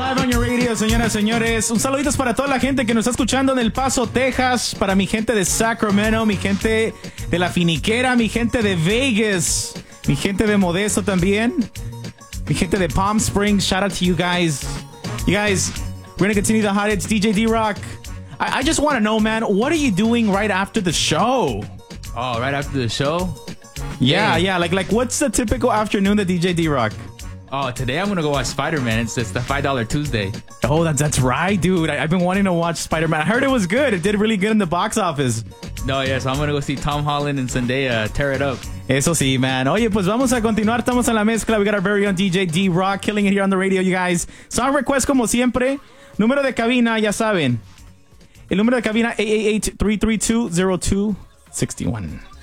Live on your radio, señoras y señores. Un saludito para toda la gente que nos está escuchando en El Paso, Texas. Para mi gente de Sacramento, mi gente de La Finiquera, mi gente de Vegas, mi gente de Modesto también, mi gente de Palm Springs. Shout out to you guys. You guys, we're going to continue the hot hits. DJ D-Rock. I just want to know, man, what are you doing right after the show? Oh, right after the show? Yeah. Like what's the typical afternoon that DJ D-Rock? Oh, today I'm going to go watch Spider-Man. It's the $5 Tuesday. Oh, that's right, dude. I've been wanting to watch Spider-Man. I heard it was good. It did really good in the box office. No, yeah, so I'm going to go see Tom Holland and Zendaya tear it up. Eso sí, man. Oye, pues vamos a continuar. Estamos en la mezcla. We got our very own DJ D-Rock killing it here on the radio, you guys. Song request como siempre. Número de cabina, ya saben. El número de cabina, 888-332-0261.